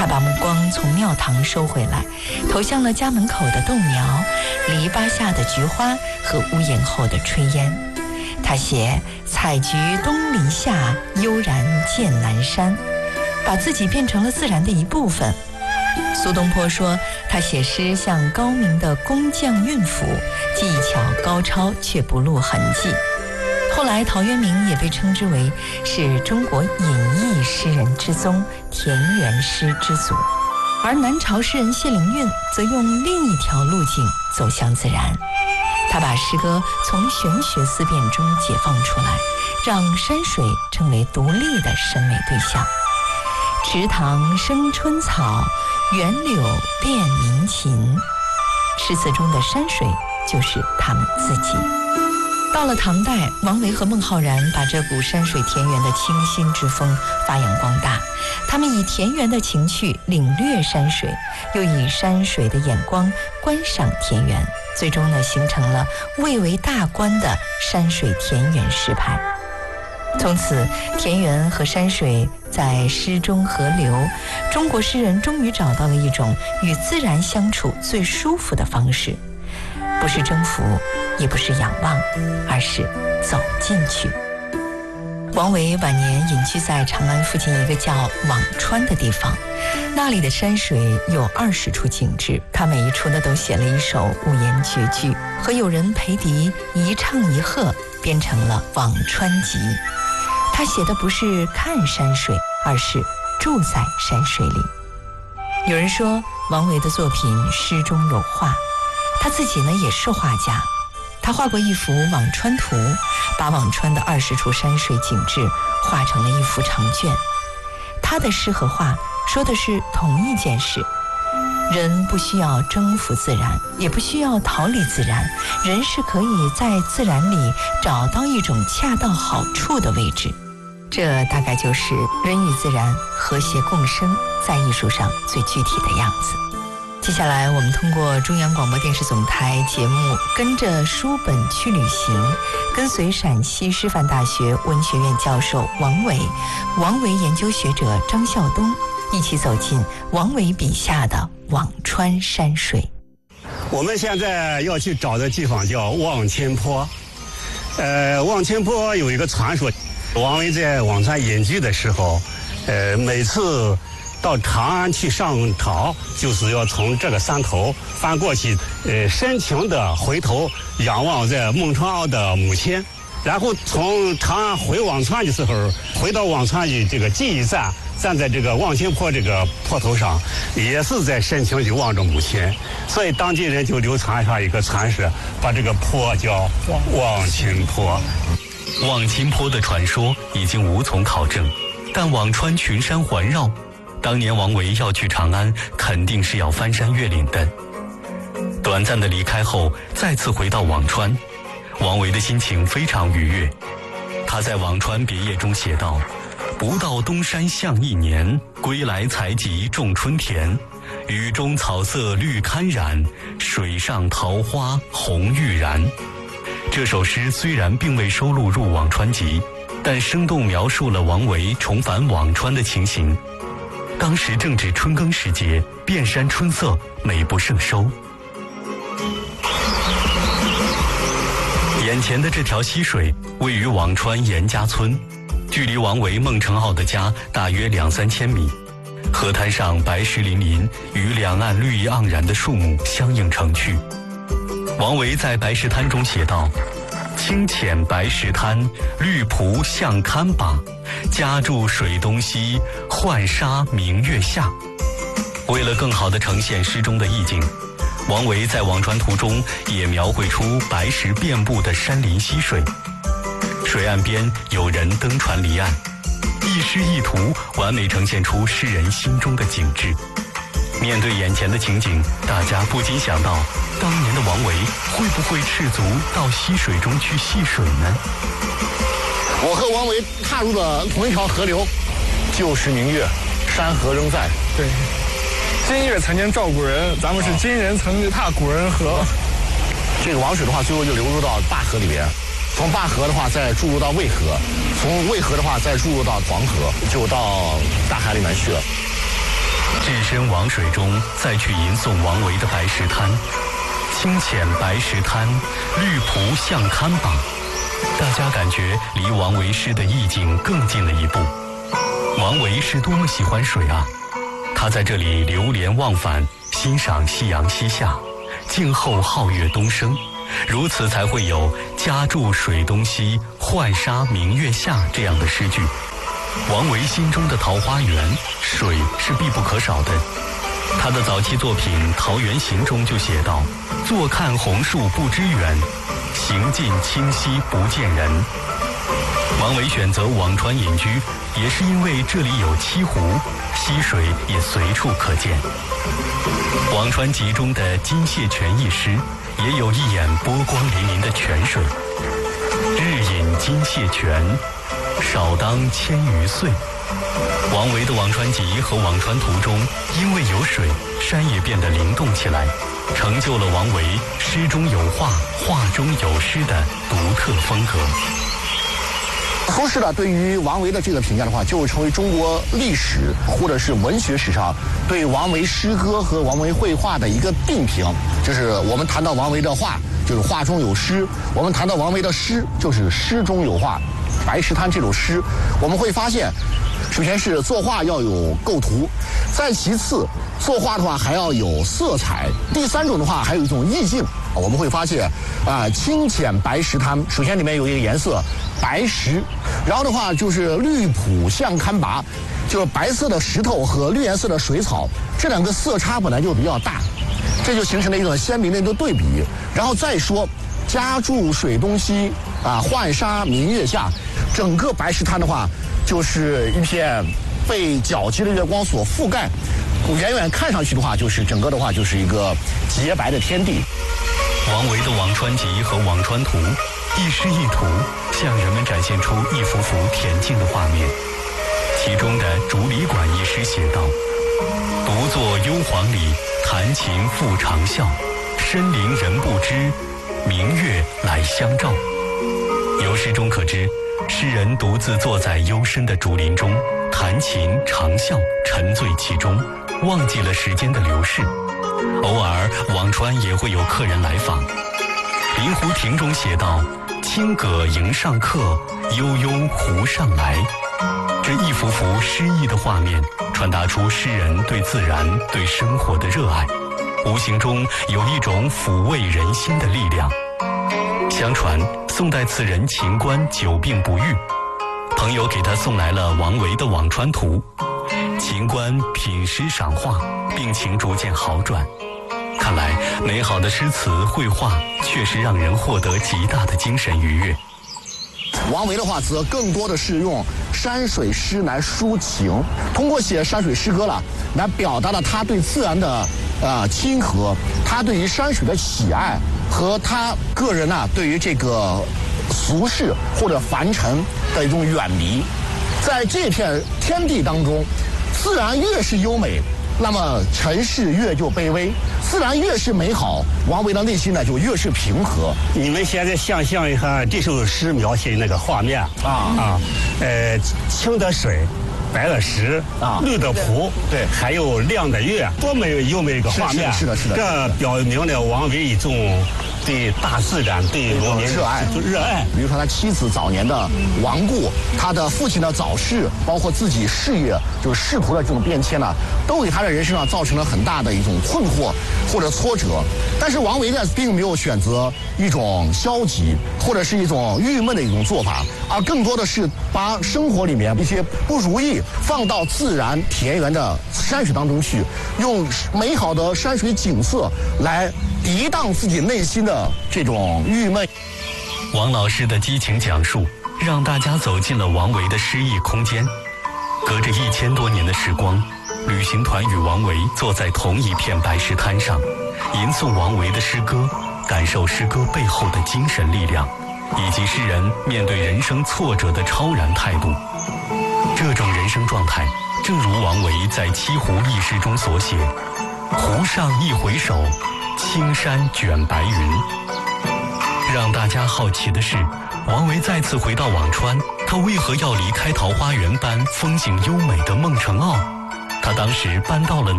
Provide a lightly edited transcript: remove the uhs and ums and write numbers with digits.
他把目光从庙堂收回来，投向了家门口的豆苗、篱笆下的菊花和屋檐后的炊烟。他写采菊东篱下，悠然见南山，把自己变成了自然的一部分。苏东坡说，他写诗像高明的工匠运斧，技巧高超却不露痕迹。后来陶渊明也被称之为是中国隐逸诗人之宗，田园诗之祖。而南朝诗人谢灵运则用另一条路径走向自然，他把诗歌从玄学思辨中解放出来，让山水成为独立的审美对象。池塘生春草，园柳恋鸣禽。诗词中的山水就是他们自己。到了唐代，王维和孟浩然把这股山水田园的清新之风发扬光大。他们以田园的情趣领略山水，又以山水的眼光观赏田园，最终形成了蔚为大观的山水田园诗派。从此，田园和山水在诗中合流，中国诗人终于找到了一种与自然相处最舒服的方式，不是征服，也不是仰望，而是走进去。王维晚年隐居在长安附近一个叫辋川的地方，那里的山水有20处景致，他每一处呢都写了一首五言绝句，和友人裴迪一唱一和，编成了《辋川集》。他写的不是看山水，而是住在山水里。有人说王维的作品诗中有画，他自己呢也是画家。他画过一幅《辋川图》，把辋川的20处山水景致画成了一幅长卷。他的诗和画说的是同一件事，人不需要征服自然，也不需要逃离自然，人是可以在自然里找到一种恰到好处的位置。这大概就是人与自然和谐共生在艺术上最具体的样子。接下来我们通过中央广播电视总台节目跟着书本去旅行，跟随陕西师范大学文学院教授王维研究学者张孝东，一起走进王维笔下的辋川山水。 我们现在要去找的地方叫望清坡。望清坡有一个传说，王维在辋川隐居的时候，每次到长安去上朝，就是要从这个山头翻过去，深情地回头仰望在孟川坳的母亲，然后从长安回辋川的时候，回到辋川的这个记忆站，站在这个望清坡这个坡头上，也是在深情地望着母亲，所以当地人就流传上一个传说，把这个坡叫望清坡。 望清坡的传说已经无从考证，但辋川群山环绕，当年王维要去长安，肯定是要翻山越岭的。短暂的离开后，再次回到辋川，王维的心情非常愉悦。他在《辋川别业》中写道：“不到东山向一年，归来采集种春田。雨中草色绿堪染，水上桃花红欲燃。”这首诗虽然并未收录入《辋川集》，但生动描述了王维重返辋川的情形。当时正值春耕时节，遍山春色，美不胜收。眼前的这条溪水位于辋川严家村，距离王维孟承袄的家大约2-3千米。河滩上白石粼粼，与两岸绿意盎然的树木相映成趣。王维在白石滩中写道：“清浅白石滩，绿蒲向堪把。家住水东西，浣纱明月下。”为了更好地呈现诗中的意境，王维在《辋川图》中也描绘出白石遍布的山林溪水，水岸边有人登船离岸，一诗一图完美呈现出诗人心中的景致。面对眼前的情景，大家不禁想到，当年的王维会不会赤足到溪水中去戏水呢？ 我和王维踏入了同一条河流，旧时明月，山河仍在。 对，今月曾经照古人，咱们是今人曾踏古人河。 这个王水的话，最后就流入到灞河里边，从灞河的话再注入到渭河，从渭河的话再注入到黄河，就到大海里面去了。 至身王水中，再去吟诵王维的《白石滩》。清浅白石滩，绿蒲向堪把。大家感觉离王维诗的意境更近了一步。王维是多么喜欢水啊！他在这里流连忘返，欣赏夕阳西下，静候皓月东升，如此才会有家住水东西，浣纱明月下这样的诗句。王维心中的桃花源，水是必不可少的。他的早期作品《桃源行》中就写道：坐看红树不知远，行尽清溪不见人。王维选择辋川隐居，也是因为这里有七湖，溪水也随处可见。《辋川集》中的《金蟹泉》一诗，也有一眼波光粼粼的泉水。日饮金蟹泉，少当千余岁。王维的《辋川集》和《辋川图》中，因为有水，山也变得灵动起来，成就了王维诗中有画，画中有诗的独特风格。 苏轼呢，对于王维的这个评价的话，就成为中国历史或者是文学史上对王维诗歌和王维绘画的一个定评。就是我们谈到王维的画，就是画中有诗；我们谈到王维的诗，就是诗中有画。《白石滩》这首诗，我们会发现，首先是作画要有构图，再其次作画的话还要有色彩，第三种的话还有一种意境。我们会发现清浅白石滩，首先里面有一个颜色白石，然后的话就是绿蒲向堪拔，就是白色的石头和绿颜色的水草，这两个色差本来就比较大，这就形成了一种鲜明的一个对比。然后再说家住水东西，浣纱明月下，整个白石滩的话就是一片被皎洁的月光所覆盖，远远看上去的话就是整个的话就是一个洁白的天地。 王维的《辋川集》和《辋川图》，一诗一图，向人们展现出一幅幅恬静的画面。其中的《竹里馆》一诗写道：独坐幽篁里，弹琴复长啸，深林人不知，明月来相照。由诗中可知，诗人独自坐在幽深的竹林中，弹琴长啸，沉醉其中，忘记了时间的流逝。偶尔辋川也会有客人来访。《临湖亭》中写道：清葛迎上客，悠悠湖上来。这一幅幅诗意的画面，传达出诗人对自然、对生活的热爱，无形中有一种抚慰人心的力量。相传宋代词人秦观久病不愈，朋友给他送来了王维的《辋川图》。秦观品诗赏画，病情逐渐好转。看来美好的诗词绘画确实让人获得极大的精神愉悦。 王维的话则更多的是用山水诗来抒情，通过写山水诗歌了，来表达了他对自然的亲和，他对于山水的喜爱，和他个人对于这个俗世或者凡尘的一种远离。在这片天地当中，自然越是优美，那么尘世越就卑微；自然越是美好，王维的内心呢就越是平和。 你们现在想象一下这首诗描写那个画面清的水，白的石绿的蒲，对，还有亮的月，多么优美一个画面！ 是的。 这表明了王维一种对大自然、对农民热爱。比如说他妻子早年的亡故，他的父亲的早逝，包括自己事业就是仕途的这种变迁呢，都给他的人生上造成了很大的一种困惑或者挫折。但是王维呢，并没有选择一种消极或者是一种郁闷的一种做法，而更多的是把生活里面一些不如意放到自然田园的山水当中去，用美好的山水景色来涤荡自己内心的这种郁闷。 王老师的激情讲述，让大家走进了王维的诗意空间。隔着1000多年的时光，旅行团与王维坐在同一片白石滩上，吟诵王维的诗歌，感受诗歌背后的精神力量，以及诗人面对人生挫折的超然态度。这种人生状态，正如王维在《七湖》一诗中所写：湖上一回首，青山卷白云。让大家好奇的是，王维再次回到辋川，他为何要离开桃花源般风景优美的孟城坳？他当时搬到了